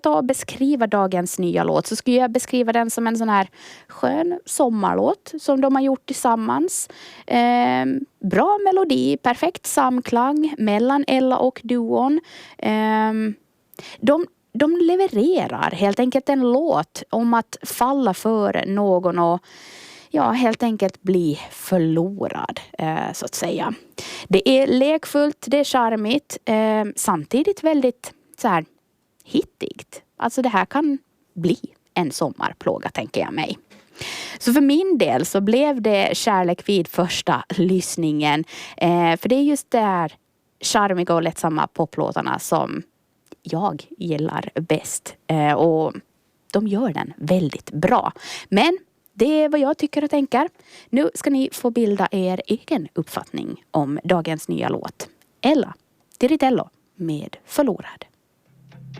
ta och beskriva dagens nya låt så skulle jag beskriva den som en sån här skön sommarlåt som de har gjort tillsammans. Bra melodi, perfekt samklang mellan Ella och duon. De levererar helt enkelt en låt om att falla för någon och helt enkelt bli förlorad så att säga. Det är lekfullt, det är charmigt, samtidigt väldigt så här hittigt. Alltså det här kan bli en sommarplåga tänker jag mig. Så för min del så blev det kärlek vid första lyssningen. För det är just det här charmiga och lättsamma poplåtarna som jag gillar bäst. Och de gör den väldigt bra. Men det är vad jag tycker och tänker. Nu ska ni få bilda er egen uppfattning om dagens nya låt. Ella Tiritello med Förlorad.